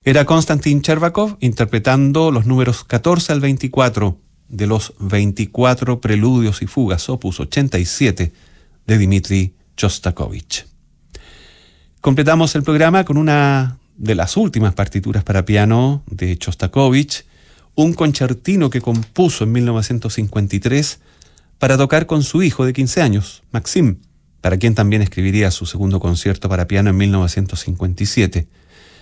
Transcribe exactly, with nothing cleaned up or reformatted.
Era Konstantin Chervakov interpretando los números catorce al veinticuatro de los veinticuatro preludios y fugas, opus ochenta y siete, de Dmitri Shostakovich. Completamos el programa con una de las últimas partituras para piano de Shostakovich, un concertino que compuso en mil novecientos cincuenta y tres para tocar con su hijo de quince años, Maxim, para quien también escribiría su segundo concierto para piano en mil novecientos cincuenta y siete.